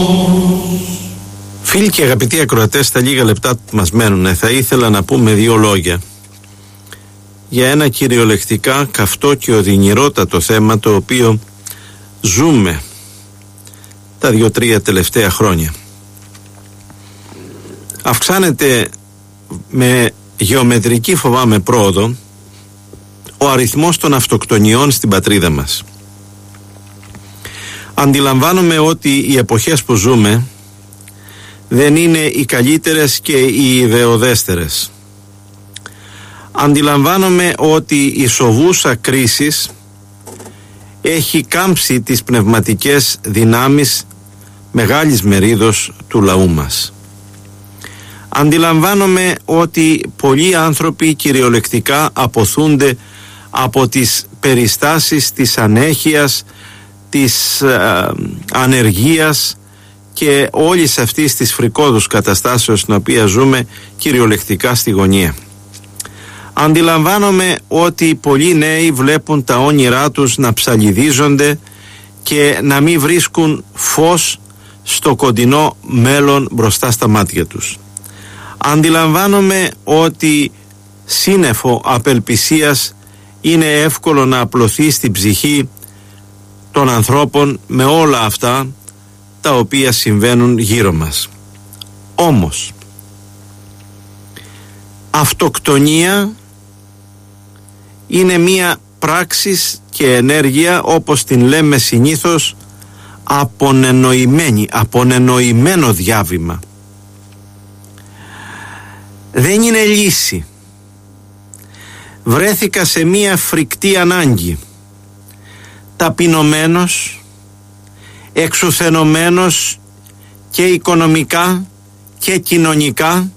Φίλοι και αγαπητοί ακροατές, στα λίγα λεπτά που μας μένουν θα ήθελα να πούμε δύο λόγια για ένα κυριολεκτικά καυτό και οδυνηρότατο θέμα το οποίο ζούμε τα 2-3 τελευταία χρόνια. Αυξάνεται με γεωμετρική, φοβάμαι, πρόοδο ο αριθμός των αυτοκτονιών στην πατρίδα μας. Αντιλαμβάνομαι ότι οι εποχές που ζούμε δεν είναι οι καλύτερες και οι ιδεοδέστερες. Αντιλαμβάνομαι ότι η σοβούσα κρίση έχει κάμψει τις πνευματικές δυνάμεις μεγάλης μερίδος του λαού μας. Αντιλαμβάνομαι ότι πολλοί άνθρωποι κυριολεκτικά αποθούνται από τις περιστάσεις της ανέχειας, της ανεργίας και όλης αυτής της φρικόδους καταστάσεως στην οποία ζούμε κυριολεκτικά στη γωνία. Αντιλαμβάνομαι ότι πολλοί νέοι βλέπουν τα όνειρά τους να ψαλιδίζονται και να μην βρίσκουν φως στο κοντινό μέλλον μπροστά στα μάτια τους. Αντιλαμβάνομαι ότι σύννεφο απελπισίας είναι εύκολο να απλωθεί στην ψυχή των ανθρώπων με όλα αυτά τα οποία συμβαίνουν γύρω μας. Όμως αυτοκτονία είναι μία πράξη και ενέργεια, όπως την λέμε συνήθως, απονενοημένο διάβημα. Δεν είναι λύση. Βρέθηκα σε μία φρικτή ανάγκη, ταπεινωμένος, εξουθενωμένος και οικονομικά και κοινωνικά.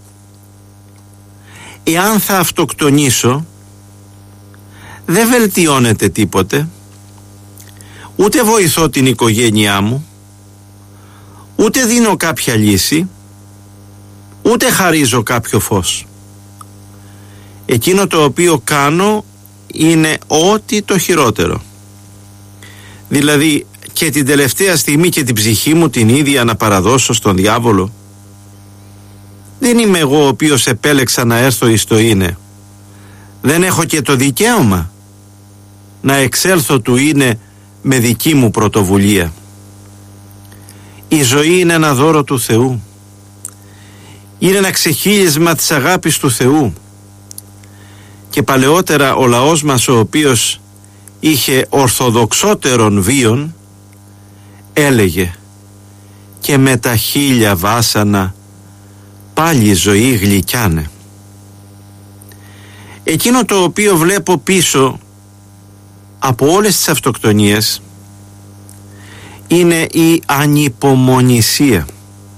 Εάν θα αυτοκτονήσω, δεν βελτιώνεται τίποτε, ούτε βοηθώ την οικογένειά μου, ούτε δίνω κάποια λύση, ούτε χαρίζω κάποιο φως. Εκείνο το οποίο κάνω είναι ό,τι το χειρότερο. Δηλαδή και την τελευταία στιγμή και την ψυχή μου την ίδια να παραδώσω στον διάβολο. Δεν είμαι εγώ ο οποίος επέλεξα να έρθω εις το είναι. Δεν έχω και το δικαίωμα να εξέλθω του είναι με δική μου πρωτοβουλία. Η ζωή είναι ένα δώρο του Θεού. Είναι ένα ξεχύλισμα της αγάπης του Θεού. Και παλαιότερα ο λαός μας, ο οποίος είχε ορθοδοξότερον βίον, έλεγε «Και με τα 1000 βάσανα πάλι η ζωή γλυκιάνε». Εκείνο το οποίο βλέπω πίσω από όλες τις αυτοκτονίες είναι η ανυπομονησία.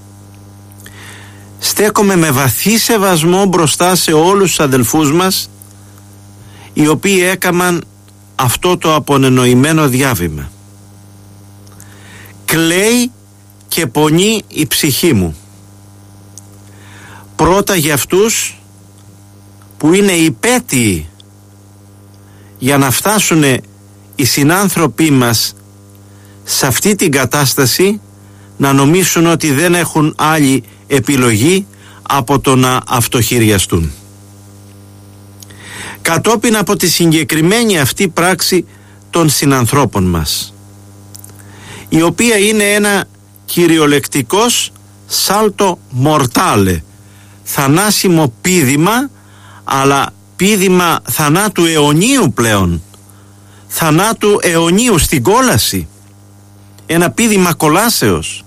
Στέκομαι με βαθύ σεβασμό μπροστά σε όλους τους αδελφούς μας, οι οποίοι έκαναν αυτό το απονενοημένο διάβημα. Κλαίει και πονεί η ψυχή μου. Πρώτα για αυτούς που είναι υπέτειοι για να φτάσουν οι συνάνθρωποι μας σε αυτή την κατάσταση, να νομίσουν ότι δεν έχουν άλλη επιλογή από το να αυτοχειριαστούν. Κατόπιν από τη συγκεκριμένη αυτή πράξη των συνανθρώπων μας, η οποία είναι ένα κυριολεκτικός σάλτο μορτάλε, θανάσιμο πήδημα, αλλά πήδημα θανάτου αιωνίου πλέον, θανάτου αιωνίου στην κόλαση, ένα πήδημα κολάσεως.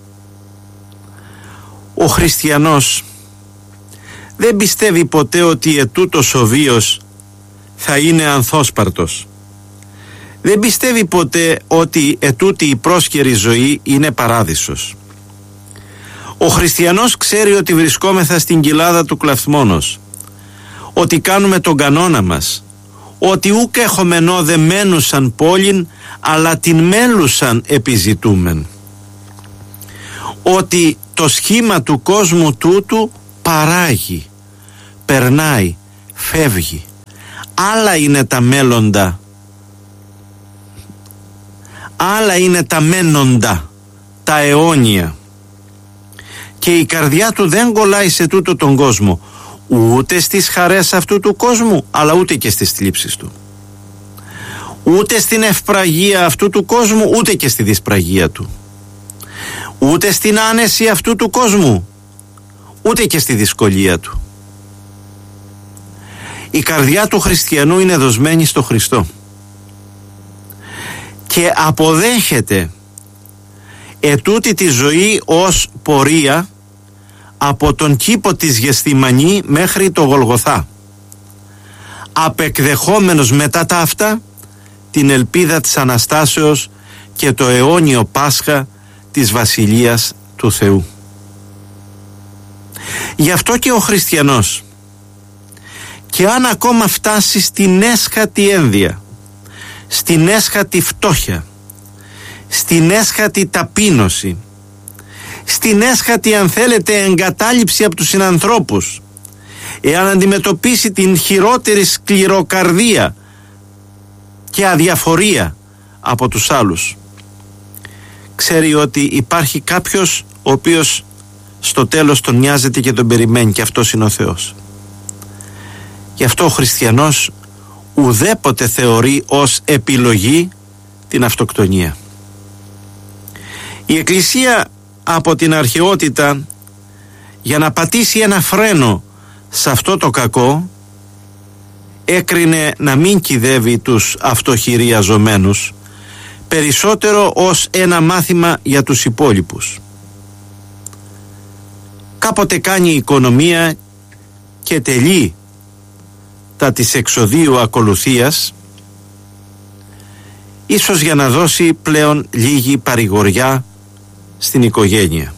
Ο χριστιανός δεν πιστεύει ποτέ ότι ετούτος ο βίος θα είναι ανθόσπαρτος. Δεν πιστεύει ποτέ ότι ετούτη η πρόσκαιρη ζωή είναι παράδεισος. Ο χριστιανός ξέρει ότι βρισκόμεθα στην κοιλάδα του κλαθμόνος, ότι κάνουμε τον κανόνα μας, ότι ούκ έχομενό δε μένουσαν πόλην, αλλά την μέλουσαν επιζητούμεν. Ότι το σχήμα του κόσμου τούτου παράγει, περνάει, φεύγει. Άλλα είναι τα μέλλοντα, άλλα είναι τα μένοντα, τα αιώνια. και η καρδιά του δεν κολλάει σε τούτο τον κόσμο, ούτε στις χαρές αυτού του κόσμου, αλλά ούτε και στις θλίψεις του, ούτε στην ευπραγία αυτού του κόσμου, ούτε και στη δυσπραγία του, ούτε στην άνεση αυτού του κόσμου, ούτε και στη δυσκολία του. Η καρδιά του χριστιανού είναι δοσμένη στο Χριστό και αποδέχεται ετούτη τη ζωή ως πορεία από τον κήπο της Γεσθημανή μέχρι το Γολγοθά, απεκδεχόμενος μετά τα αυτά την ελπίδα της Αναστάσεως και το αιώνιο Πάσχα της Βασιλείας του Θεού. Γι' αυτό και ο χριστιανός, και αν ακόμα φτάσει στην έσχατη ένδια, στην έσχατη φτώχεια, στην έσχατη ταπείνωση, στην έσχατη, αν θέλετε, εγκατάλειψη από τους συνανθρώπους, εάν αντιμετωπίσει την χειρότερη σκληροκαρδία και αδιαφορία από τους άλλους, ξέρει ότι υπάρχει κάποιος ο οποίος στο τέλος τον νοιάζεται και τον περιμένει, και αυτός είναι ο Θεός. Γι' αυτό ο χριστιανός ουδέποτε θεωρεί ως επιλογή την αυτοκτονία. Η Εκκλησία από την αρχαιότητα, για να πατήσει ένα φρένο σε αυτό το κακό, έκρινε να μην κυδεύει τους αυτοχειριαζομένους, περισσότερο ως ένα μάθημα για τους υπόλοιπους. Κάποτε κάνει οικονομία και τελεί τα της εξοδίου ακολουθίας, ίσως για να δώσει πλέον λίγη παρηγοριά στην οικογένεια.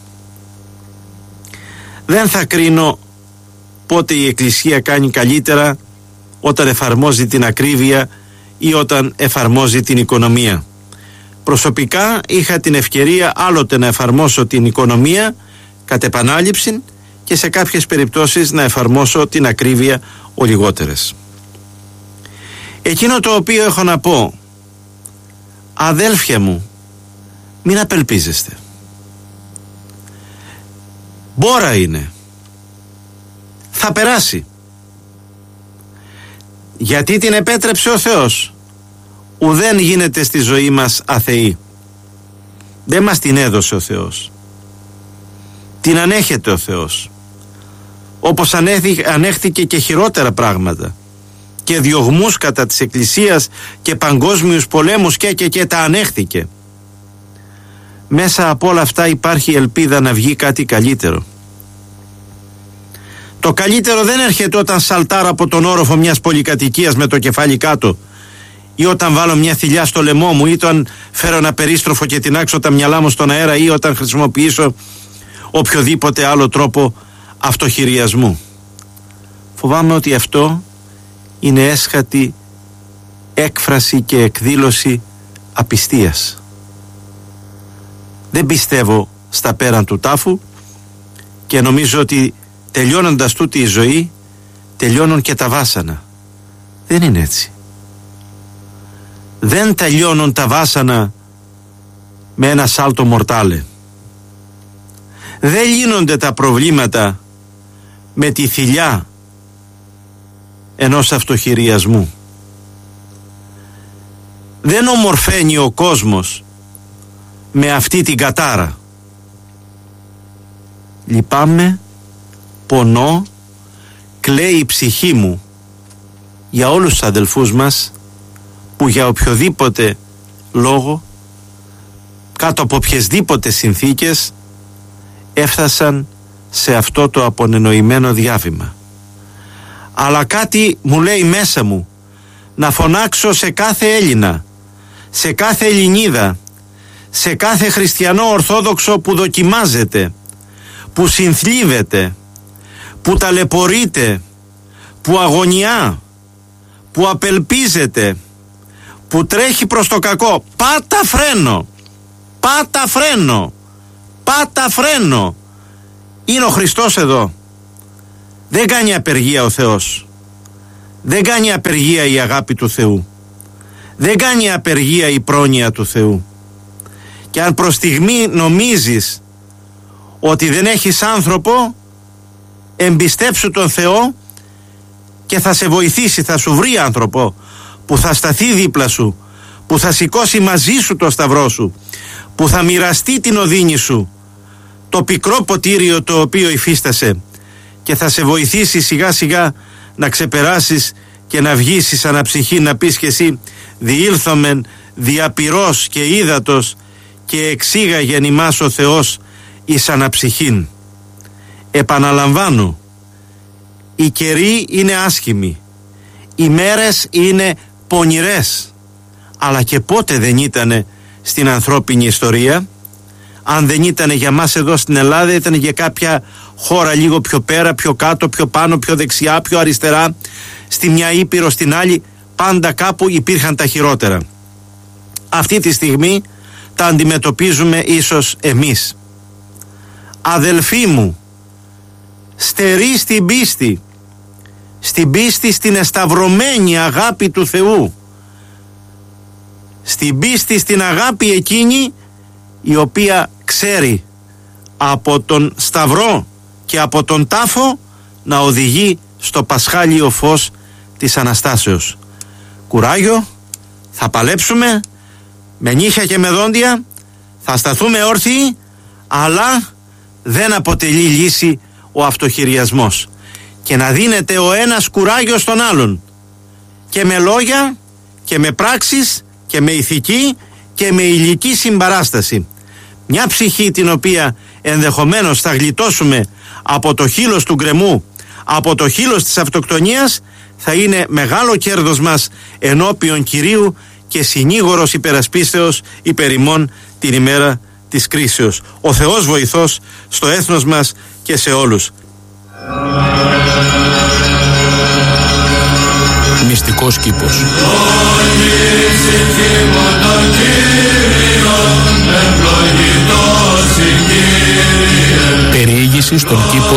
Δεν θα κρίνω πότε η Εκκλησία κάνει καλύτερα, όταν εφαρμόζει την ακρίβεια ή όταν εφαρμόζει την οικονομία. Προσωπικά είχα την ευκαιρία άλλοτε να εφαρμόσω την οικονομία κατ' επανάληψη και σε κάποιες περιπτώσεις να εφαρμόσω την ακρίβεια ο λιγότερες. Εκείνο το οποίο έχω να πω, αδέλφια μου, μην απελπίζεστε. Μπόρα είναι. Θα περάσει. Γιατί την επέτρεψε ο Θεός. Ουδέν γίνεται στη ζωή μας αθεή. Δεν μας την έδωσε ο Θεός. Την ανέχεται ο Θεός. Όπως ανέχθηκε και χειρότερα πράγματα και διωγμούς κατά της Εκκλησίας και παγκόσμιους πολέμους και τα ανέχθηκε. Μέσα από όλα αυτά υπάρχει ελπίδα να βγει κάτι καλύτερο. Το καλύτερο δεν έρχεται όταν σαλτάρω από τον όροφο μιας πολυκατοικίας με το κεφάλι κάτω, ή όταν βάλω μια θηλιά στο λαιμό μου, ή όταν φέρω ένα περίστροφο και τεινάξω τα μυαλά μου στον αέρα, ή όταν χρησιμοποιήσω οποιοδήποτε άλλο τρόπο αυτοχειριασμού. Φοβάμαι ότι αυτό είναι έσχατη έκφραση και εκδήλωση απιστίας. Δεν πιστεύω στα πέραν του τάφου και νομίζω ότι τελειώνοντας τούτη η ζωή τελειώνουν και τα βάσανα. Δεν είναι έτσι. Δεν τελειώνουν τα βάσανα με ένα σάλτο μορτάλε. Δεν λύνονται τα προβλήματα με τη θηλιά ενός αυτοχειριασμού. Δεν ομορφαίνει ο κόσμος με αυτή την κατάρα. Λυπάμαι, πονώ, κλαίει η ψυχή μου για όλους τους αδελφούς μας που για οποιοδήποτε λόγο, κάτω από οποιασδήποτε συνθήκες, έφτασαν σε αυτό το απονενοημένο διάβημα. Αλλά κάτι μου λέει μέσα μου να φωνάξω σε κάθε Έλληνα, σε κάθε Ελληνίδα, σε κάθε χριστιανό ορθόδοξο που δοκιμάζεται, που συνθλίβεται, που ταλαιπωρείται, που αγωνιά, που απελπίζεται, που τρέχει προς το κακό. Πάτα φρένο, πάτα φρένο, πάτα φρένο. Είναι ο Χριστός εδώ. Δεν κάνει απεργία ο Θεός. Δεν κάνει απεργία η αγάπη του Θεού. Δεν κάνει απεργία η πρόνοια του Θεού. Και αν προς στιγμή νομίζεις ότι δεν έχεις άνθρωπο, εμπιστέψου τον Θεό και θα σε βοηθήσει, θα σου βρει άνθρωπο που θα σταθεί δίπλα σου, που θα σηκώσει μαζί σου το σταυρό σου, που θα μοιραστεί την οδύνη σου, το πικρό ποτήριο το οποίο υφίστασε, και θα σε βοηθήσει σιγά σιγά να ξεπεράσεις και να βγεις εις αναψυχή, να πεις και εσύ διήλθομεν διαπυρός και ύδατος και εξήγαγεν ημάς ο Θεός εις αναψυχήν. Επαναλαμβάνω, οι καιροί είναι άσχημοι, οι μέρες είναι πονηρές, αλλά και πότε δεν ήτανε στην ανθρώπινη ιστορία? Αν δεν ήταν για μας εδώ στην Ελλάδα, ήταν για κάποια χώρα λίγο πιο πέρα, πιο κάτω, πιο πάνω, πιο δεξιά, πιο αριστερά, στη μια ήπειρο, στην άλλη, πάντα κάπου υπήρχαν τα χειρότερα. Αυτή τη στιγμή τα αντιμετωπίζουμε ίσως εμείς. Αδελφοί μου, στερεί στην πίστη στην εσταυρωμένη αγάπη του Θεού, στην πίστη στην αγάπη εκείνη η οποία ξέρει από τον σταυρό και από τον τάφο να οδηγεί στο πασχάλιο φως της Αναστάσεως. Κουράγιο, θα παλέψουμε με νύχια και με δόντια, θα σταθούμε όρθιοι, αλλά δεν αποτελεί λύση ο αυτοχειριασμός. Και να δίνεται ο ένας κουράγιο στον άλλον, και με λόγια και με πράξεις και με ηθική και με υλική συμπαράσταση. Μια ψυχή την οποία ενδεχομένως θα γλιτώσουμε από το χείλος του γκρεμού, από το χείλος της αυτοκτονίας, θα είναι μεγάλο κέρδος μας ενώπιον Κυρίου και συνήγορος υπερασπίσεως υπέρ ημών την ημέρα της κρίσεως. Ο Θεός βοηθός στο έθνος μας και σε όλους. Μυστικός κήπος. Περιήγηση στον κήπο